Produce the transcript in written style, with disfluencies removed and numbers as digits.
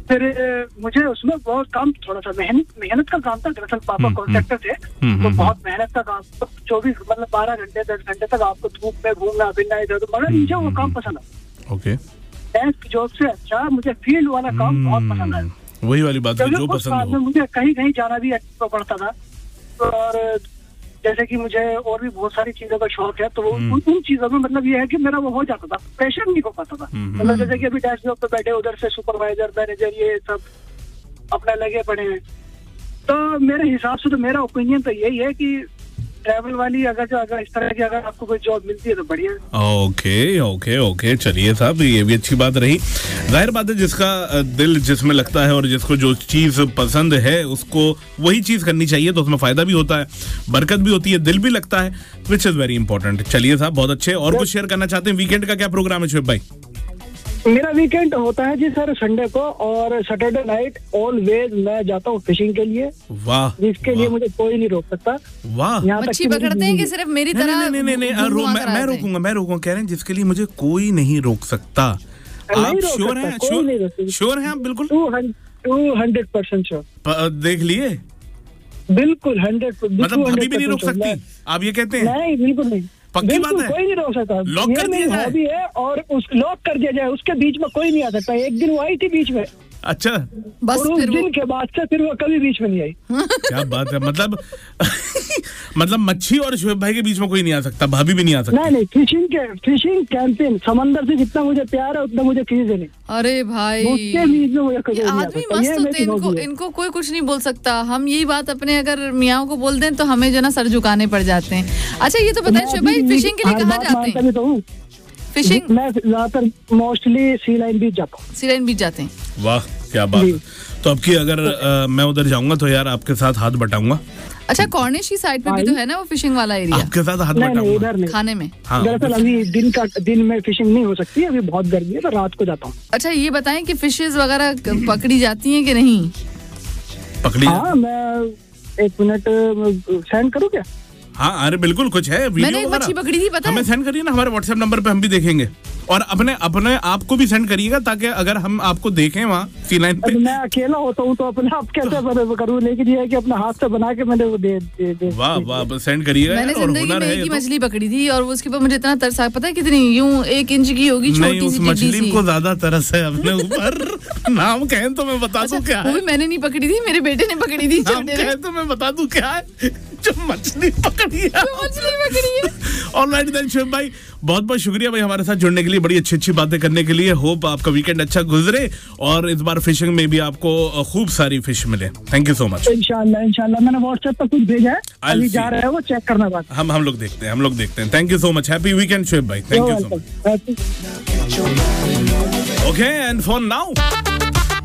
फिर मुझे उसमें बहुत काम, थोड़ा सा मेहनत का काम था। दरअसल पापा कॉन्ट्रैक्टर थे, तो बहुत मेहनत का काम, 12 घंटे 10 घंटे तक आपको धूप में घूमना फिरना इधर, मगर मुझे वो काम पसंद है। ओके, डेस्क जॉब से अच्छा मुझे फील्ड वाला काम बहुत पसंद है। वही वाली बात है, जो पसंद हो। मुझे कहीं कहीं जाना भी पड़ता था, और जैसे कि मुझे और भी बहुत सारी चीजों का शौक है, तो उन चीजों में मतलब ये है कि मेरा वो हो जाता था, प्रेशर नहीं हो पाता था। मतलब जैसे कि अभी डेस्क जॉब पे बैठे, उधर से सुपरवाइजर मैनेजर ये सब अपने लगे पड़े हैं, तो मेरे हिसाब से, तो मेरा ओपिनियन तो यही है कि ट्रैवल वाली अगर इस तरह की अगर आपको कोई जॉब मिलती है तो बढ़िया है। ओके, चलिए साहब, ये भी अच्छी बात रही। जाहिर बात है, जिसका दिल जिसमें लगता है और जिसको जो चीज पसंद है उसको वही चीज करनी चाहिए, तो उसमें फायदा भी होता है, बरकत भी होती है, दिल भी लगता है, विच इज वेरी इंपॉर्टेंट। चलिए साहब, बहुत अच्छे। और कुछ शेयर करना चाहते हैं? वीकेंड का क्या प्रोग्राम है शुएब भाई? मेरा वीकेंड होता है जी सर संडे को, और सैटरडे नाइट ऑलवेज मैं जाता हूँ फिशिंग के लिए। वाह, जिसके लिए मुझे कोई नहीं रोक सकता। वाह, मच्छी पकड़ते हैं कि सिर्फ मेरी तरह? नहीं, मैं रोकूंगा, कह रहे हैं जिसके लिए मुझे कोई नहीं रोक सकता। आप श्योर हैं? श्योर हैं आप? बिल्कुल 200% श्योर। देख लिए? बिल्कुल 100%। मतलब भाभी भी नहीं रोक सकती, आप ये कहते हैं? नहीं, बिल्कुल नहीं, पक्की बात है, कोई नहीं रोक सकता। लॉक कर दिया जाए, हॉबी है, और उस लॉक कर दिया जाए, उसके बीच में कोई नहीं आ सकता। एक दिन वो आई थी बीच में, अच्छा, बस और उस दिन के बाद से फिर वो कभी बीच में नहीं आई। क्या बात है, मतलब मतलब मच्छी और शुएब भाई के बीच में कोई नहीं आ सकता, भाभी भी नहीं आ सकती? नहीं, फिशिंग कैंपेन, समंदर से जितना मुझे प्यार है उतना मुझे फीस देनी। अरे भाई, उसके बीच में मुझे कोई आदमी मस्त होते हैं, इनको कोई कुछ नहीं बोल सकता। हम यही बात अपने अगर मियाँ को बोल दें तो हमें जो ना सर झुकाने पड़ जाते हैं। अच्छा, ये तो बताएं शुएब भाई, फिशिंग के लिए कहाँ जाते हैं? फिशिंग मैं ज्यादातर मोस्टली सी लाइन बीच जाता हूँ। वाह, क्या बात है। तो अब की अगर मैं उधर जाऊंगा तो यार आपके साथ हाथ बटाऊंगा। अच्छा, कॉर्निश की साइड पे भी तो है ना वो फिशिंग वाला एरिया? आपके साथ हाथ बटाऊंगा उधर नहीं, खाने में। हाँ, दरअसल अभी दिन में फिशिंग नहीं हो सकती, अभी बहुत गर्मी है, तो रात को जाता हूँ। अच्छा, ये बताएं कि फिशेस वगैरह पकड़ी जाती हैं कि नहीं? पकड़ी? हाँ, मैं 1 मिनट सेंड करूँ क्या? हाँ, अरे बिल्कुल, कुछ है वीडियो? मैंने एक मच्छी पकड़ी थी, पता है? हमें सेंड करिए ना, हमारे व्हाट्सएप नंबर पे, हम भी देखेंगे। और अपने आप को भी सेंड करिएगा, ताकि अगर हम आपको देखें वहाँ सी लाइन पे। मैं अकेला होता हूँ तो अपने आप कैसे करूँ, लेकिन ये है कि अपने हाथ से बना के मैंने वो दे। वाह, सेंड करिएगा। मैंने जिंदगी में एक ही मछली पकड़ी थी, और उसके ऊपर मुझे इतना तरस आया, पता है कितनी, यूं 1 इंच की होगी, छोटी सी मछली को ज्यादा तरस है अपने ऊपर। नाम कहें तो मैं बता दूं क्या है? वो भी मैंने नहीं पकड़ी थी, मेरे बेटे ने पकड़ी थी। नाम कहें तो मैं बता दूं क्या है? जो मछली पकड़ी है। ऑलराइट देन शुएब भाई, बहुत बहुत शुक्रिया भाई हमारे साथ जुड़ने के लिए, बड़ी अच्छी बातें करने के लिए। होप आपका वीकेंड अच्छा गुजरे, और इस बार फिशिंग में भी आपको खूब सारी फिश मिले। Thank you so much. इंशाल्लाह मैंने व्हाट्सएप पर कुछ भेजा है, अभी जा रहा है वो, चेक करना बात। हम लोग देखते हैं। Thank you so much, happy weekend Shoaib भाई, thank you so much. Okay, and for now